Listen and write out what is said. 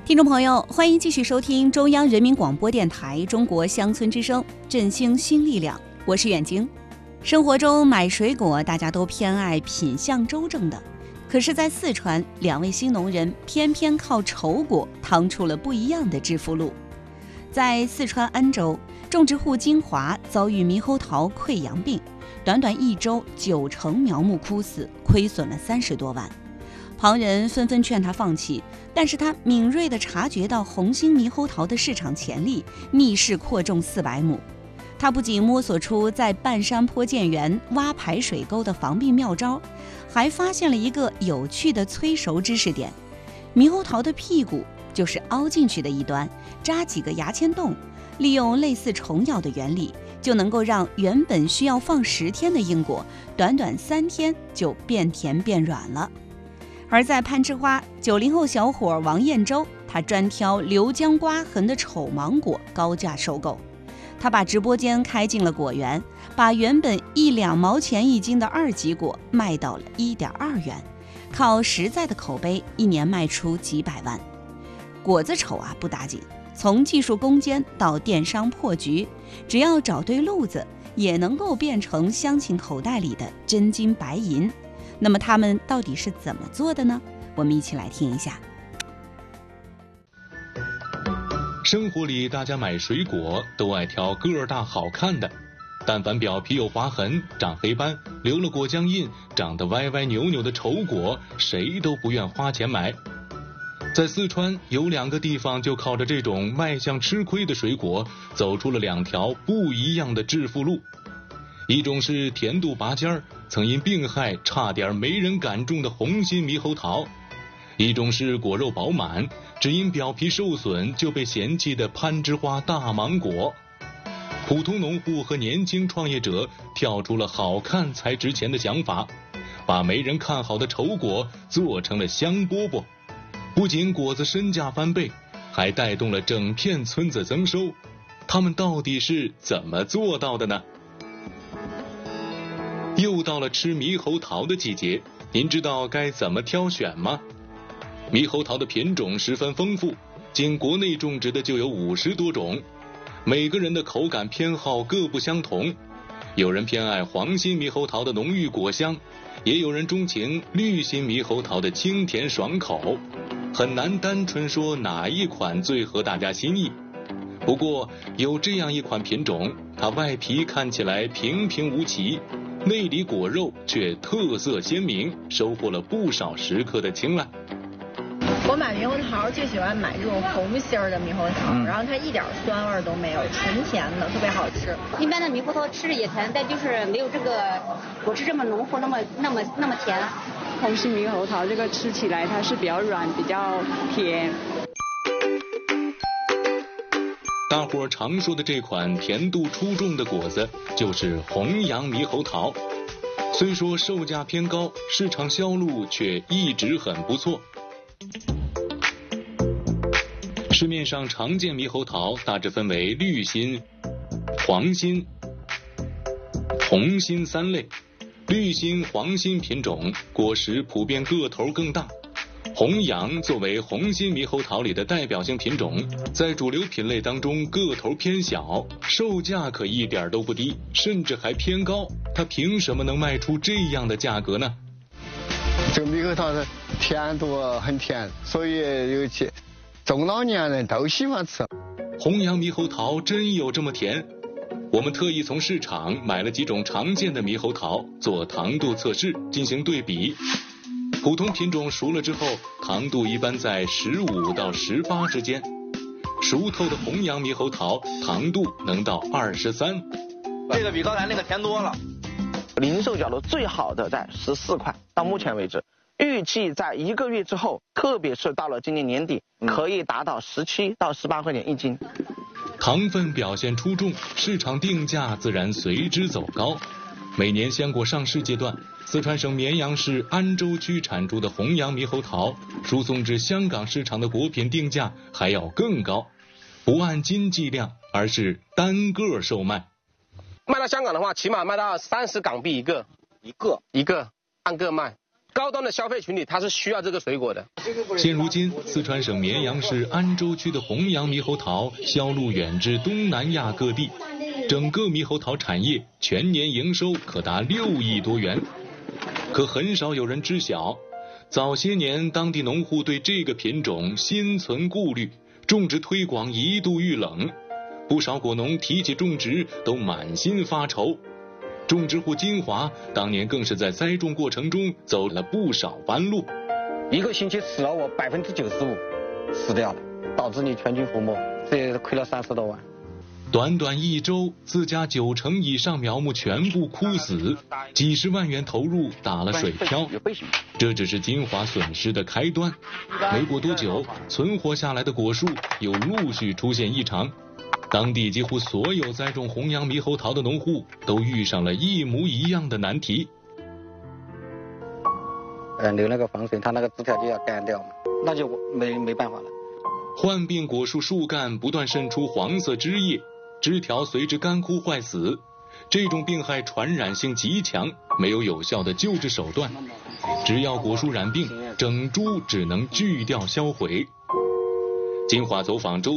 听众朋友，欢迎继续收听中央人民广播电台中国乡村之声，振兴新力量，我是远晶。生活中买水果，大家都偏爱品相周正的，可是在四川，2位新农人偏偏靠丑果趟出了不一样的致富路。在四川安州，种植户金华遭遇猕猴桃溃疡病，短短1周9成苗木枯死，亏损了30多万。旁人纷纷劝他放弃，但是他敏锐地察觉到红心猕猴桃的市场潜力，逆势扩种400亩。他不仅摸索出在半山坡建园挖排水沟的防病妙招，还发现了一个有趣的催熟知识点：猕猴桃的屁股就是凹进去的一端，扎几个牙签洞，利用类似虫咬的原理，就能够让原本需要放10天的硬果，短短3天就变甜变软了。而在攀枝花，90后小伙王彦洲，他专挑流浆刮痕的丑芒果高价收购。他把直播间开进了果园，把原本1-2毛钱1斤的2级果卖到了1.2元，靠实在的口碑，1年卖出几百万。果子丑不打紧，从技术攻坚到电商破局，只要找对路子，也能够变成乡亲口袋里的真金白银。那么他们到底是怎么做的呢？我们一起来听一下。 生活里大家买水果都爱挑个儿大好看的，但凡表皮有划痕、长黑斑、留了果浆印、长得歪歪扭扭的丑果，谁都不愿花钱买。在四川有2个地方就靠着这种卖相吃亏的水果走出了2条不一样的致富路。一种是甜度拔尖儿，曾因病害差点没人敢种的红心猕猴桃；一种是果肉饱满，只因表皮受损就被嫌弃的攀枝花大芒果。普通农户和年轻创业者跳出了好看才值钱的想法，把没人看好的丑果做成了香饽饽，不仅果子身价翻倍，还带动了整片村子增收。他们到底是怎么做到的呢？又到了吃猕猴桃的季节，您知道该怎么挑选吗？猕猴桃的品种十分丰富，仅国内种植的就有50多种，每个人的口感偏好各不相同。有人偏爱黄心猕猴桃的浓郁果香，也有人钟情绿心猕猴桃的清甜爽口，很难单纯说哪一款最合大家心意。不过有这样一款品种，它外皮看起来平平无奇，内里果肉却特色鲜明，收获了不少食客的青睐。 我买猕猴桃最喜欢买这种红心儿的猕猴桃，然后它一点酸味都没有，纯甜的，特别好吃。 一般的猕猴桃吃着也甜，但就是没有这个果汁这么浓厚，那么甜。 红心猕猴桃这个吃起来它是比较软，比较甜。 大伙常说的这款甜度出众的果子就是红洋猕猴桃，虽说售价偏高，市场销路却一直很不错。市面上常见猕猴桃大致分为绿心、黄心、红心3类。绿心、黄心品种果实普遍个头更大。红洋作为红心猕猴桃里的代表性品种，在主流品类当中个头偏小，售价可一点都不低，甚至还偏高。它凭什么能卖出这样的价格呢？ 这个猕猴桃的甜度很甜，所以尤其中老年人都喜欢吃。 红洋猕猴桃真有这么甜？我们特意从市场买了几种常见的猕猴桃做糖度测试，进行对比。普通品种熟了之后，糖度一般在15到18之间，熟透的红洋猕猴桃糖度能到23， 这个比刚才那个甜多了。零售角度最好的在14块，到目前为止，预计在1个月之后，特别是到了今年年底，可以达到17到18块钱1斤。 糖分表现出众，市场定价自然随之走高。每年鲜果上市阶段，四川省绵阳市安州区产出的红洋猕猴桃输送至香港市场的果品定价还要更高，不按斤计量，而是单个售卖。 卖到香港的话，起码卖到30港币一个，按个卖。 高端的消费群体他是需要这个水果的。 现如今，四川省绵阳市安州区的弘阳猕猴桃销路远至东南亚各地，整个猕猴桃产业全年营收可达6亿多元。可很少有人知晓，早些年当地农户对这个品种心存顾虑，种植推广一度遇冷，不少果农提起种植都满心发愁。种植户金华当年更是在栽种过程中走了不少弯路， 一个星期死了我95%死掉了，导致你全军覆没，这也亏了30多万。 短短1周，自家90%以上苗木全部枯死，几十万元投入打了水漂。这只是金华损失的开端，没过多久，存活下来的果树又陆续出现异常。当地几乎所有栽种弘阳猕猴桃的农户都遇上了一模一样的难题。 留那个防水，它那个枝条就要干掉嘛，那就没办法了。 患病果树树干不断渗出黄色汁液，枝条随之干枯坏死。这种病害传染性极强，没有有效的救治手段，只要果树染病，整株只能锯掉销毁。金华走访周